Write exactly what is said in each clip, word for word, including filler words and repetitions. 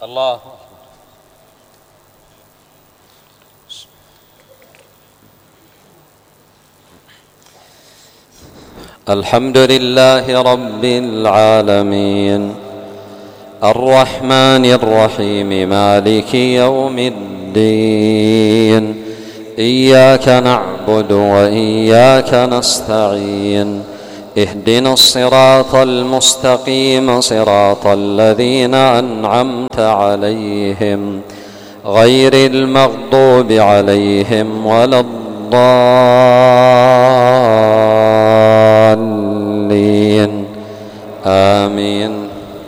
الله. الحمد لله رب العالمين الرحمن الرحيم مالك يوم الدين إياك نعبد وإياك نستعين اهدنا الصراط المستقيم صراط الذين أنعمت عليهم غير المغضوب عليهم ولا الضالين آمين.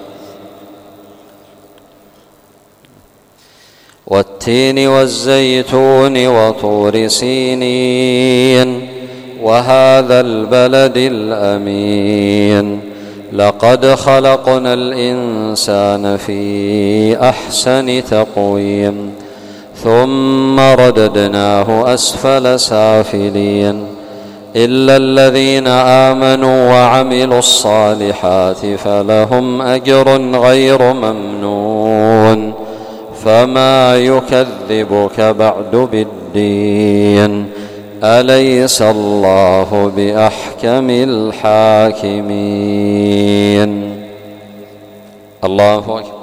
والتين والزيتون وطور سينين وهذا البلد الأمين لقد خلقنا الإنسان في أحسن تقويم ثم رددناه أسفل سافلين إلا الذين آمنوا وعملوا الصالحات فلهم أجر غير ممنون فما يكذبك بعد بالدين أليس الله بأحكم الحاكمين. الله أكبر.